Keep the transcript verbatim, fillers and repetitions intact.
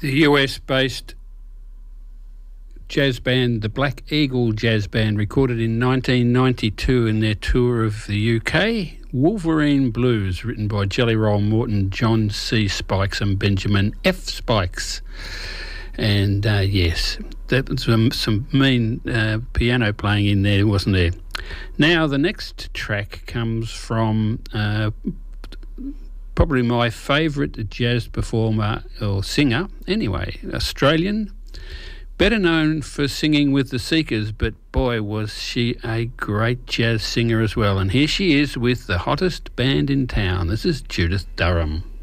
The U S-based jazz band, the Black Eagle Jazz Band, recorded in nineteen ninety-two in their tour of the U K, Wolverine Blues, written by Jelly Roll Morton, John C. Spikes and Benjamin F. Spikes. And uh, yes, that was some, some mean uh, piano playing in there, wasn't there? Now the next track comes from uh, probably my favourite jazz performer or singer, anyway, Australian, better known for singing with the Seekers, but boy was she a great jazz singer as well. And here she is with the hottest band in town. This is Judith Durham.